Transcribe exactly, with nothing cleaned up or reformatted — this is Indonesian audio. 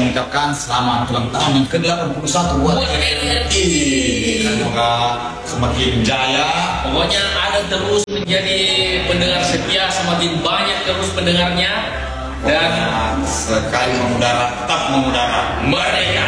mengucapkan selamat ulang tahun yang ke delapan puluh satu buat R R I. Semoga semakin jaya. Pokoknya ada terus menjadi pendengar setia, semakin banyak terus pendengarnya. Dan sekali mengudara, tetap mengudara. Merdeka.